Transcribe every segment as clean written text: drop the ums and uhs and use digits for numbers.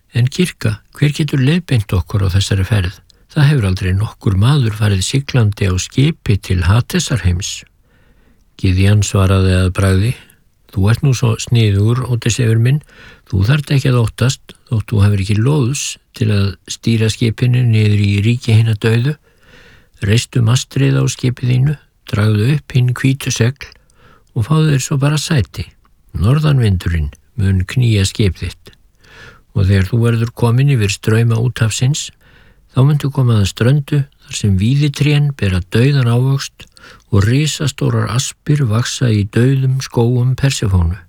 En Kirka, hver getur leiðbeint okkur á þessari ferð? Það hefur aldrei nokkur maður farið siglandi á skipi til Hatesarheims. Gideon svaraði að bragði: Þú ert nú svo sniðugur, Ódysseifur minn, þú þarft ekki að óttast þótt þú hefur ekki lóðs til að stýra skipinu niður í ríki hinna dauðu. Reistu mastrið á skipið þínu, dragðu upp hinn hvítu segl og fáðu þér svo bara sæti. Norðanvindurinn mun knýja skip þitt. Og þegar þú verður komin yfir strauma úthafsins, þá myndu koma að ströndu þar sem víðitrén bera dauðan ávöxt og risastórar aspir vaxa í dauðum skógum Persefónu.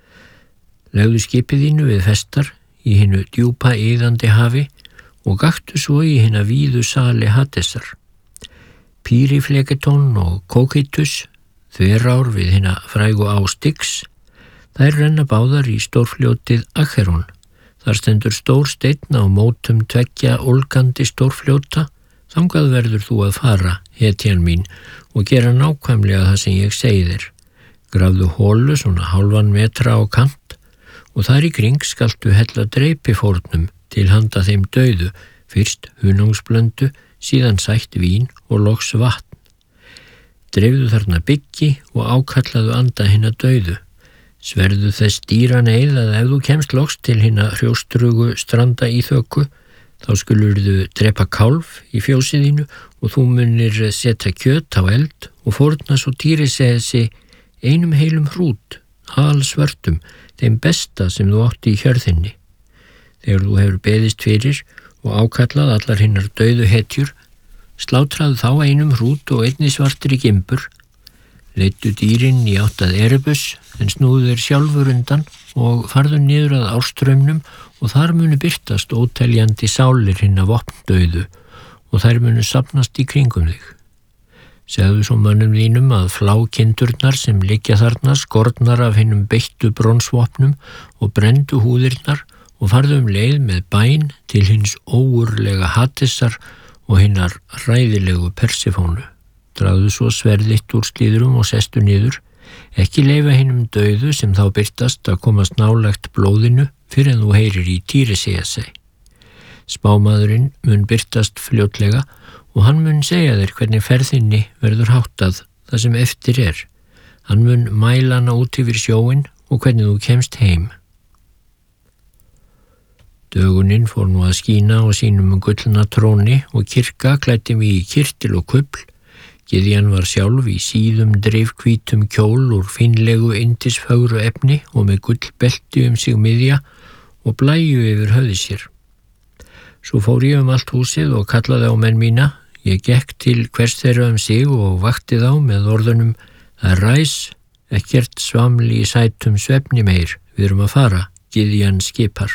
Legðu skipið þínu við festar í hinu djúpa iðandi hafi og gaktu svo í hina víðu sali Hadesar. Pýriflegetón og Kókitus, þverár við hina frægu á Styx, þær renna báðar í stórfljótið Acheron. Þar stendur stór steinn á mótum tveggja ólgandi stórfljóta. Þangað verður þú að fara, hetjan mín, og gera nákvæmlega það sem ég segi þér. Grafðu hólu svona hálfan metra á kant og þar í kring skaltu hella dreipifórnum til handa þeim dauðu, fyrst hunungsblöndu, síðan sætt vín og loks vatn. Dreifðu þarna byggi og ákallaðu anda hinna dauðu. Sverðu þess dýran eið að ef þú kemst loks til hinna hrjóstrugu stranda í þöku, þá skulurðu drepa kálf í fjósið þínu og þú munir setja kjöt á eld og fórna svo Týrisesi einum heilum hrút, halsvörtum, þeim besta sem þú átti í hjörðinni. Þegar þú hefur beðist fyrir og ákallað allar hinnar dauðu hetjur, slátraðu þá einum hrút og einni svartri gimbur. Leiddu dýrin í átt að Erebus, en snúðu þeir sjálfur undan og farðu niður að árstraumnum og þar munu birtast óteljandi sálir hinna vopndauðu og þær munu safnast í kringum þig. Segðu svo mönnum þínum að flákindurnar sem liggja þarna skornar af hinnum beittu bronsvopnum og brenndu húðirnar og farðu leið með bæn til hins óurlega Hadesar og hinnar hræðilegu Persefónu. Dragðu svo sverðitt úr slíðrum og sestu niður, ekki leyfa hinum dauðu sem þá birtast að komast nálægt blóðinu fyrir en þú heyrir í Týrisesi. Spámaðurinn mun birtast fljótlega og hann mun segja þér hvernig ferðinni verður háttað það sem eftir er. Hann mun mæla hana út yfir sjóin og hvernig þú kemst heim. Dögunin fór nú að skína á sínum gullna tróni og Kirka klæddi mig í kyrtil og kubl. Gideon var sjálf í síðum dreifhvítum kjól úr fínlegu yndisfögru efni og með gullbelti sig miðja og blæju yfir höfði sér. Svo fór ég allt húsið og kallaði á menn mína. Ég gekk til hvers þeirra sig og vakti þá með orðunum: Það ræs, ekkert svamli í sætum svefni meir, við erum að fara, Gideon skipar.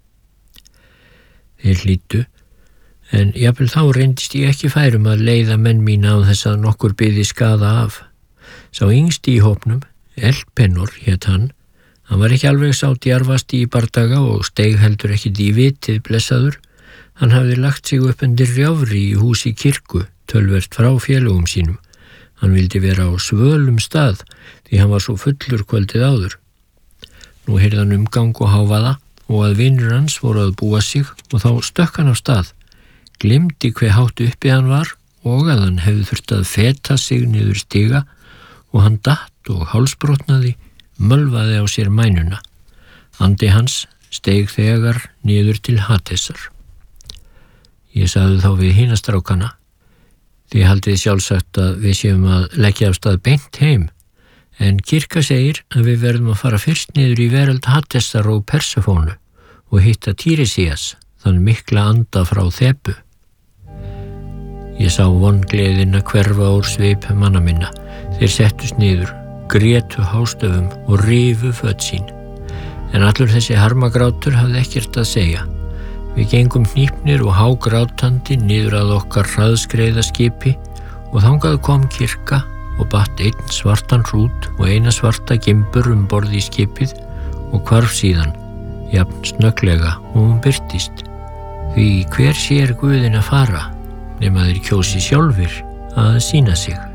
Þeir hlýddu. En jafnvel þá reyndist ég ekki færum að leiða menn mína á þess að nokkur byði skaða af. Sá yngsti í hópnum, Elpenor hét hann var ekki alveg sá djarfasti í bardaga og steig heldur ekkit í vitið blessaður. Hann hafði lagt sig upp undir rjáfri í húsi kirkju, tölvert frá félögum sínum. Hann vildi vera á svölum stað því hann var svo fullur kvöldið áður. Nú heyrði hann umgang og hávaða og að vinur hans voru að búa sig og þá stökk hann af stað. Gleymdi hve hátt uppi hann var og að hann hefði þurft að feta sig niður stiga og hann datt og hálsbrotnaði, mölvaði á sér mænuna. Andi hans steig þegar niður til Hadesar. Ég sagði þá við hina strákana: Þið haldið sjálfsagt að við séum að leggja af stað beint heim, en Kirka segir að við verðum að fara fyrst niður í veröld Hadesar og Persefónu og hitta Týrisías, þann mikla anda frá Þebu. Ég sá vongleðina hverfa úr svip manna minna. Þeir settust niður, grétu hástöfum og rifu föt sín. En allur þessi harmagrátur hafði ekkert að segja. Við gengum hnípnir og hágrátandi niður að okkar hraðskreiðaskipi og þangað kom Kirka og batt einn svartan hrút og eina svarta gimbur borð í skipið og hvarf síðan, jafn snögglega og hún birtist. Því hver sér Guðinn að fara, nema þeir kjósi sjálfir að sýna sig.